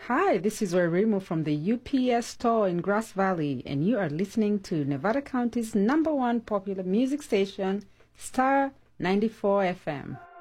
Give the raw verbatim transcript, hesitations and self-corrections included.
Hi, this is Werimo from the U P S store in Grass Valley, and you are listening to Nevada County's number one popular music station, Star ninety-four F M.